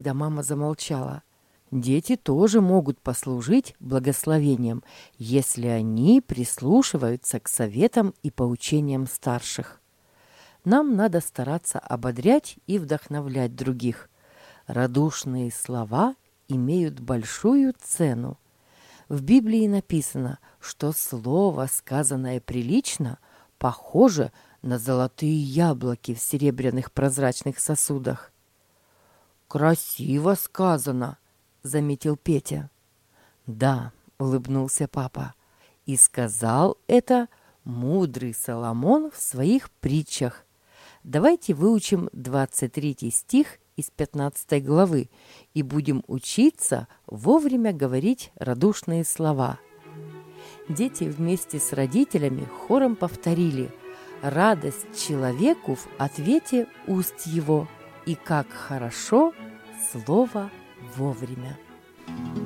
когда мама замолчала. Дети тоже могут послужить благословением, если они прислушиваются к советам и поучениям старших. Нам надо стараться ободрять и вдохновлять других. Радушные слова имеют большую цену. В Библии написано, что слово, сказанное прилично, похоже на золотые яблоки в серебряных прозрачных сосудах. «Красиво сказано», — заметил Петя. «Да», — улыбнулся папа, — «и сказал это мудрый Соломон в своих притчах. Давайте выучим 23 стих из 15 главы и будем учиться вовремя говорить радушные слова». Дети вместе с родителями хором повторили: «Радость человеку в ответе уст его, и как хорошо слово вовремя».